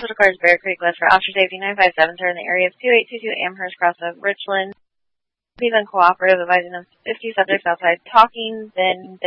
Special Cars Bear Creek West for Officer Safety 957, turn the area of 2822 Amherst cross of Richland. Be uncooperative, advising them 50 subjects outside talking, then